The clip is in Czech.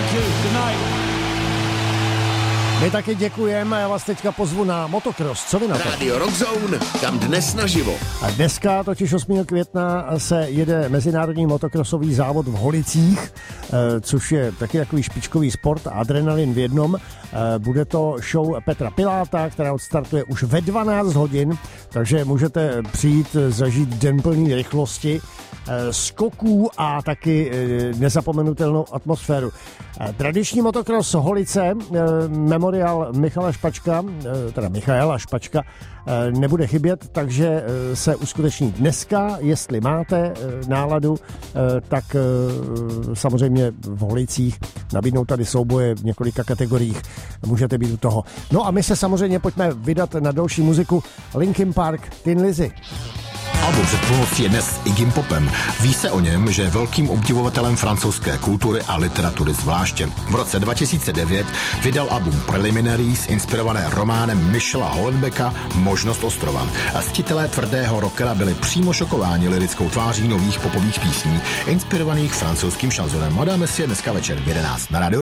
Thank you. Good night. My taky děkujeme a já vás teďka pozvu na motocross. Co vy na to? Radio Rock Zone, kam dnes naživo. A dneska, totiž 8. května, se jede mezinárodní motocrossový závod v Holicích, což je taky takový špičkový sport, adrenalin v jednom. Bude to show Petra Piláta, která odstartuje už ve 12 hodin, takže můžete přijít zažít den plný rychlosti, skoků a taky nezapomenutelnou atmosféru. Tradiční motocross Holice, memoriál Michaela Špačka, nebude chybět, takže se uskuteční dneska. Jestli máte náladu, tak samozřejmě v Holicích nabídnou tady souboje v několika kategoriích. Můžete být u toho. No a my se samozřejmě pojďme vydat na další muziku. Linkin Park, Thin Lizzy. Album před půlnocí je dnes s Iggy Popem. Ví se o něm, že je velkým obdivovatelem francouzské kultury a literatury zvláště. V roce 2009 vydal album Preliminaries, inspirované románem Michela Houellebecqa Možnost ostrova. A ctitelé tvrdého rockera byli přímo šokováni lirickou tváří nových popových písní, inspirovaných francouzským šanzonem. Dáme si je dneska večer v 11 na rádiu.